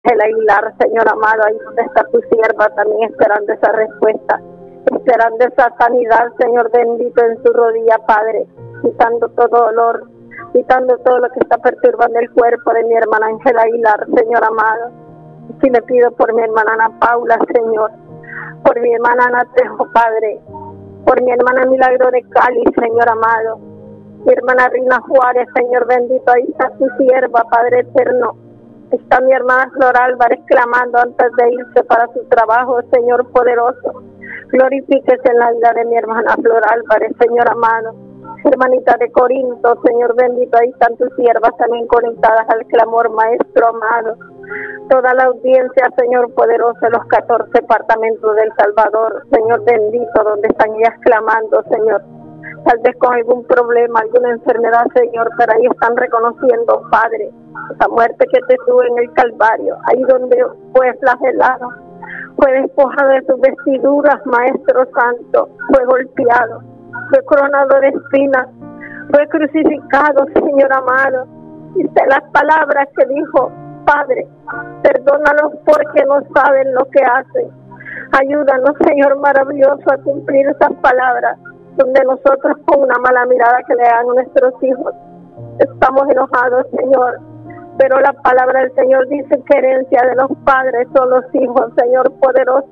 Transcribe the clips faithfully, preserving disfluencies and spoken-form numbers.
El Aguilar, Señor amado, ahí donde está tu sierva también esperando esa respuesta, esperando esa sanidad, Señor bendito, en su rodilla, Padre, quitando todo dolor, quitando todo lo que está perturbando el cuerpo de mi hermana Ángela Aguilar, Señor amado. Si le pido por mi hermana Ana Paula, Señor, por mi hermana Ana Trejo, Padre, por mi hermana Milagro de Cali, Señor amado, mi hermana Rina Juárez, Señor bendito, ahí está tu sierva, Padre eterno. Está mi hermana Flor Álvarez clamando antes de irse para su trabajo, Señor poderoso. Glorifíquese en la vida de mi hermana Flor Álvarez, Señor amado. Hermanita de Corinto, Señor bendito, ahí están tus siervas también conectadas al clamor, Maestro amado. Toda la audiencia, Señor poderoso, los catorce departamentos del Salvador, Señor bendito, donde están ellas clamando, Señor. Tal vez con algún problema, alguna enfermedad, Señor, pero ahí están reconociendo, Padre, esa muerte que te tuvo en el Calvario, ahí donde fue flagelado, fue despojado de sus vestiduras, Maestro Santo, fue golpeado, fue coronado de espinas, fue crucificado, Señor amado. Dice las palabras que dijo, Padre, perdónalos porque no saben lo que hacen. Ayúdanos, Señor maravilloso, a cumplir esas palabras, donde nosotros con una mala mirada que le dan a nuestros hijos estamos enojados, Señor, pero la palabra del Señor dice que herencia de los padres son los hijos, Señor poderoso.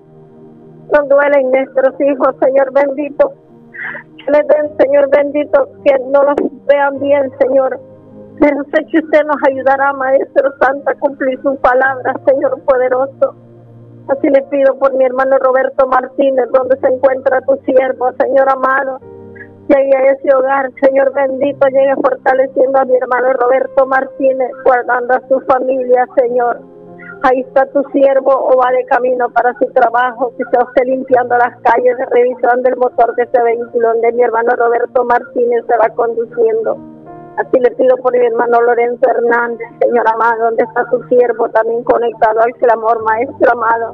No duelen nuestros hijos, Señor bendito, que les den, Señor bendito, que no los vean bien, Señor, pero sé que usted nos ayudará, Maestro Santo, a cumplir su palabra, Señor poderoso. Así le pido por mi hermano Roberto Martínez, donde se encuentra tu siervo, Señor amado. Llegue a ese hogar, Señor bendito, llegue fortaleciendo a mi hermano Roberto Martínez, guardando a su familia, Señor. Ahí está tu siervo o va de camino para su trabajo, que se esté limpiando las calles, revisando el motor de ese vehículo donde mi hermano Roberto Martínez se va conduciendo. Así le pido por mi hermano Lorenzo Hernández, Señor amado, donde está su siervo también conectado al clamor, Maestro amado.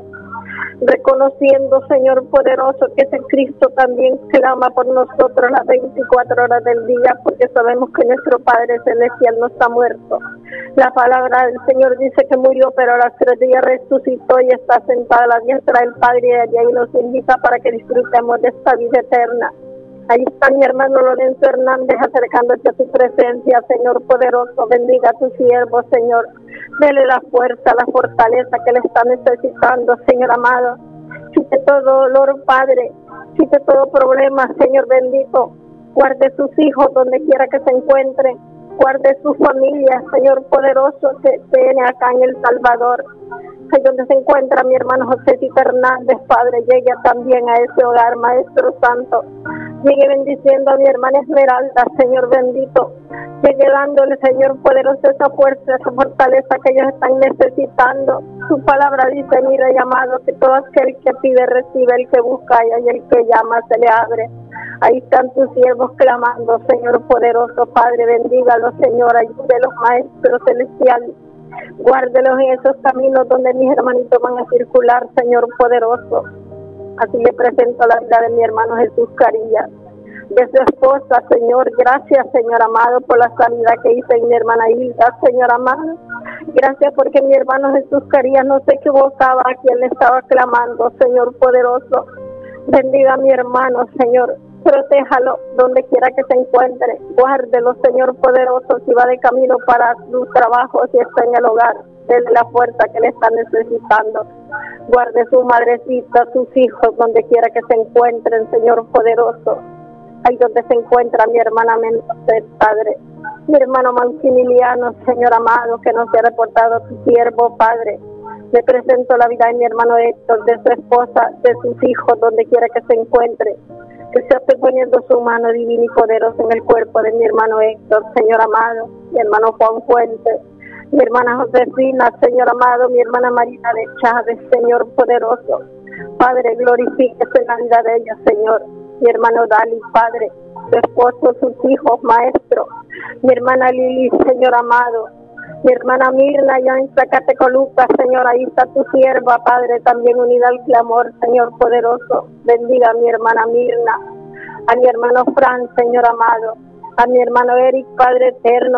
Reconociendo, Señor poderoso, que ese Cristo también clama por nosotros las veinticuatro horas del día, porque sabemos que nuestro Padre Celestial no está muerto. La palabra del Señor dice que murió, pero a los tres días resucitó y está sentado a la diestra del Padre, y ahí nos invita para que disfrutemos de esta vida eterna. Ahí está mi hermano Lorenzo Hernández acercándose a tu presencia, Señor poderoso. Bendiga a tu siervo, Señor. Dele la fuerza, la fortaleza que le está necesitando, Señor amado. Quite todo dolor, Padre. Quite todo problema, Señor bendito. Guarde sus hijos donde quiera que se encuentren. Guarde su familia, Señor poderoso, que viene acá en El Salvador. Ahí donde se encuentra mi hermano Josecito Hernández, Padre, llegue también a ese hogar, Maestro Santo. Llegue bendiciendo a mi hermana Esmeralda, Señor bendito. Llegue dándole, Señor poderoso, esa fuerza, esa fortaleza que ellos están necesitando. Su palabra dice, mira, llamado, que todo aquel que pide recibe, el que busca y el que llama se le abre. Ahí están tus siervos clamando, Señor poderoso, Padre, bendígalos, Señor, ayúde los maestros celestiales. Guárdelos en esos caminos donde mis hermanitos van a circular, Señor poderoso. Así le presento la vida de mi hermano Jesús Carillas, de su esposa, Señor. Gracias, Señor amado, por la sanidad que hice en mi hermana Hilda, Señor amado. Gracias porque mi hermano Jesús Carillas no se equivocaba a quien le estaba clamando, Señor poderoso. Bendiga a mi hermano, Señor. Protéjalo donde quiera que se encuentre. Guárdelo, Señor poderoso, si va de camino para su trabajo, si está en el hogar. Dele la fuerza que le está necesitando. Guarde su madrecita, sus hijos, donde quiera que se encuentren, Señor poderoso. Ahí donde se encuentra mi hermana Mendoza, Padre. Mi hermano Maximiliano, Señor amado, que nos ha reportado tu siervo, Padre. Le presento la vida de mi hermano Héctor, de su esposa, de sus hijos, donde quiera que se encuentre. Que se esté poniendo su mano divina y poderosa en el cuerpo de mi hermano Héctor, Señor amado. Mi hermano Juan Fuentes. Mi hermana Josefina, Señor amado, mi hermana Marina de Chávez, Señor poderoso. Padre, glorifíquese en la vida de ella, Señor. Mi hermano Dali, Padre, su esposo, sus hijos, Maestro. Mi hermana Lili, Señor amado. Mi hermana Mirna, ya en Zacatecoluca, Señor, ahí está tu sierva, Padre, también unida al clamor, Señor poderoso. Bendiga a mi hermana Mirna, a mi hermano Fran, Señor amado, a mi hermano Eric, Padre eterno.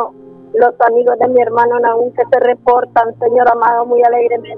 los amigos de mi hermano Naúm que se reportan, Señor amado, muy alegremente